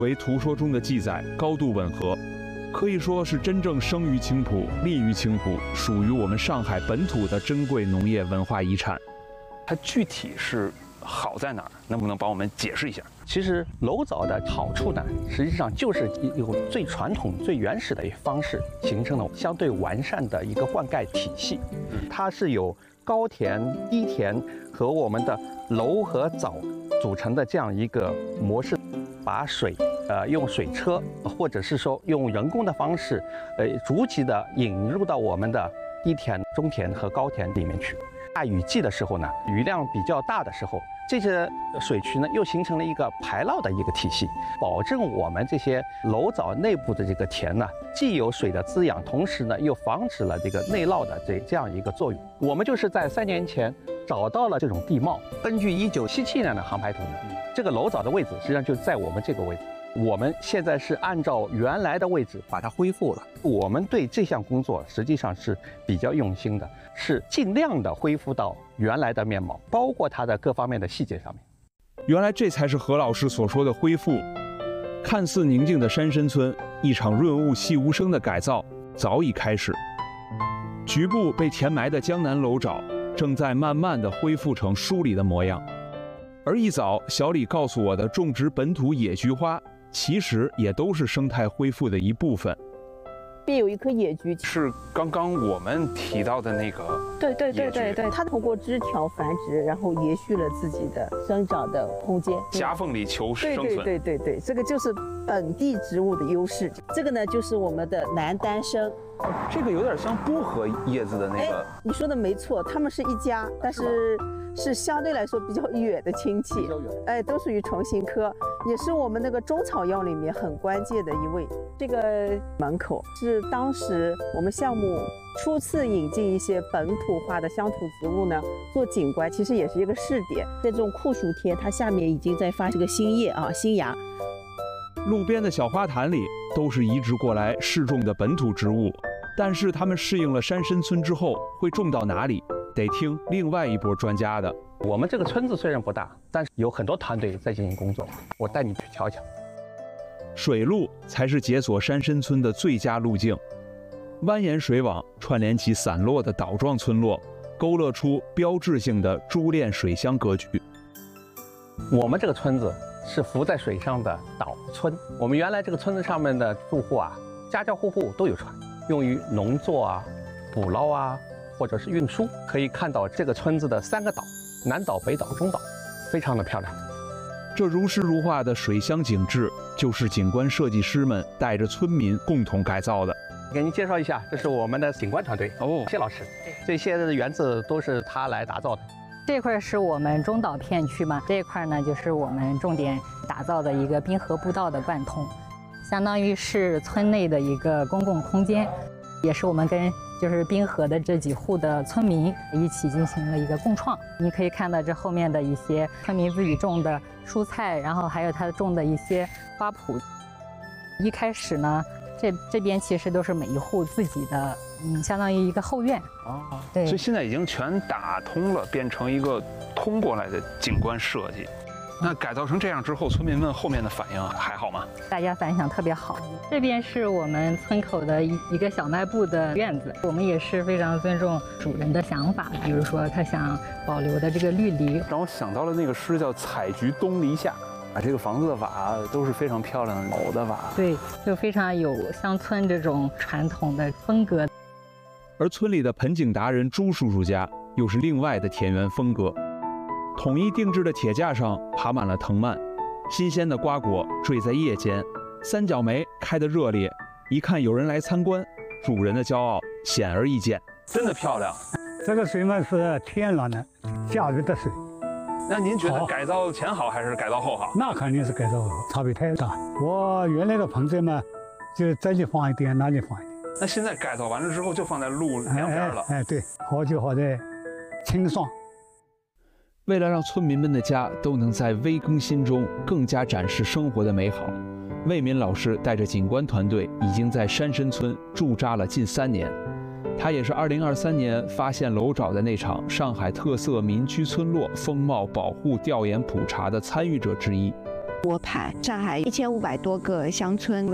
为图说中的记载高度吻合，可以说是真正生于青浦、立于青浦，属于我们上海本土的珍贵农业文化遗产。 它具体是好在哪儿？能不能帮我们解释一下？ 其实鞣藻的好处呢，实际上就是一种最传统、最原始的一个方式，形成了相对完善的一个灌溉体系。它是由高田、低田和我们的鞣和藻组成的这样一个模式，把水用水车或者是说用人工的方式，逐级的引入到我们的低田、中田和高田里面去。大雨季的时候呢，雨量比较大的时候，这些水渠呢又形成了一个排涝的一个体系，保证我们这些鞣藻内部的这个田呢，既有水的滋养，同时呢又防止了这个内涝的这样一个作用。我们就是在3年前找到了这种地貌，根据1977年的航拍图呢，这个鞣藻的位置实际上就在我们这个位置。我们现在是按照原来的位置把它恢复了。我们对这项工作实际上是比较用心的，是尽量的恢复到原来的面貌，包括它的各方面的细节上面。 原来这才是何老师所说的恢复。看似宁静的山参村，一场润物细无声的改造早已开始。局部被填埋的江南鞣藻，正在慢慢的恢复成书里的模样。而一早小李告诉我的种植本土野菊花，其实也都是生态恢复的一部分。 边有一棵野菊， 是刚刚我们提到的那个。 对，它通过枝条繁殖，然后延续了自己的生长的空间， 夹缝里求生存。 对，这个就是本地植物的优势。这个呢，就是我们的南丹参。 这个有点像薄荷叶子的那个。 你说的没错，它们是一家，但是相对来说比较远的亲戚，都属于虫形科，也是我们那个中草药里面很关键的一味。这个门口是当时我们项目初次引进一些本土化的乡土植物呢，做景观，其实也是一个试点。这种酷暑天，它下面已经在发这个新叶啊，新芽。 路边的小花坛里都是移植过来试种的本土植物，但是他们适应了山参村之后，会种到哪里？得听另外一波专家的。 我们这个村子虽然不大，但是有很多团队在进行工作，我带你去瞧瞧。 水路才是解锁山参村的最佳路径，蜿蜒水网串联起散落的岛状村落，勾勒出标志性的珠链水乡格局。 我们这个村子是浮在水上的岛村，我们原来这个村子上面的住户啊，家家户户都有船，用于农作啊、捕捞啊，或者是运输。可以看到这个村子的3个岛，南岛、北岛、中岛，非常的漂亮。 这如诗如画的水乡景致，就是景观设计师们带着村民共同改造的。 给您介绍一下，这是我们的景观团队谢老师，这些的园子都是他来打造的。 这块是我们中岛片区嘛，这一块呢就是我们重点打造的一个滨河步道的贯通，相当于是村内的一个公共空间，也是我们跟就是滨河的这几户的村民一起进行了一个共创。你可以看到这后面的一些村民自己种的蔬菜，然后还有他种的一些花圃。一开始呢，这边其实都是每一户自己的，相当于一个后院啊。 对， 所以现在已经全打通了，变成一个通过来的景观设计。那改造成这样之后，村民们后面的反应还好吗？ 大家反响特别好。这边是我们村口的一个小卖部的院子，我们也是非常尊重主人的想法，比如说他想保留的这个绿篱， 让我想到了那个诗叫“采菊东篱下”。这个房子的瓦都是非常漂亮的铆的瓦， 对，就非常有乡村这种传统的风格。 而村里的盆景达人朱叔叔家又是另外的田园风格。统一定制的铁架上爬满了藤蔓，新鲜的瓜果坠在叶间，三角梅开得热烈，一看有人来参观，主人的骄傲显而易见。 真的漂亮。 这个水嘛是天然的驾驭的水。 那您觉得改造前好还是改造后好？ 那肯定是改造后，差别太大。我原来的盆栽嘛，就这里放一点，那里放一点。 那现在改造完了之后，就放在路两边了。 对，好就好在清爽。 为了让村民们的家都能在微更新中更加展示生活的美好，魏民老师带着景观团队已经在山参村驻扎了近3年。他也是2023年发现鞣藻的那场上海特色民居村落风貌保护调研普查的参与者之一。 窝盘。上海1500多个乡村。